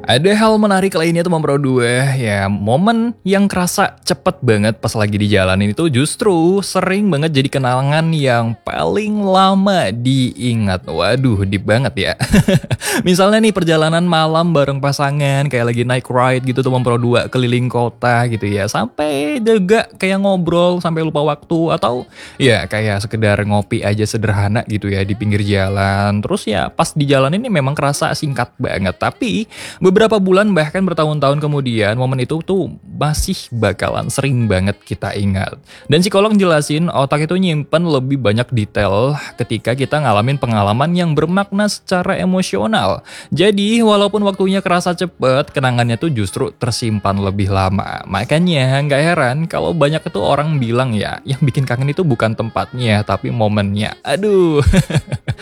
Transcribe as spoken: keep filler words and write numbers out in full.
Ada hal menarik lainnya tuh Bro dua, ya momen yang kerasa cepet banget pas lagi dijalanin itu justru sering banget jadi kenangan yang paling lama diingat. Waduh, deep banget ya. Misalnya nih perjalanan malam bareng pasangan kayak lagi naik ride gitu tuh Bro dua keliling kota gitu ya. Sampai juga kayak ngobrol sampai lupa waktu atau ya kayak sekedar ngopi aja sederhana gitu ya di pinggir jalan. Terus ya pas di jalan ini memang kerasa singkat banget, tapi beberapa bulan bahkan bertahun-tahun kemudian momen itu tuh masih bakalan sering banget kita ingat. Dan psikolog jelasin otak itu nyimpen lebih banyak detail ketika kita ngalamin pengalaman yang bermakna secara emosional. Jadi walaupun waktunya kerasa cepet, kenangannya tuh justru tersimpan lebih lama. Makanya nggak heran kalau banyak itu orang bilang ya, yang bikin kangen itu bukan tempatnya tapi momennya. Aduh.